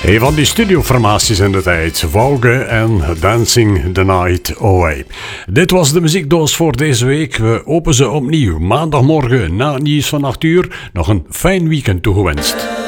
Een van die studioformaties in de tijd, Vogue en Dancing the Night Away. Dit was de muziekdoos voor deze week. We openen ze opnieuw maandagmorgen na het nieuws van 8 uur. Nog een fijn weekend toegewenst.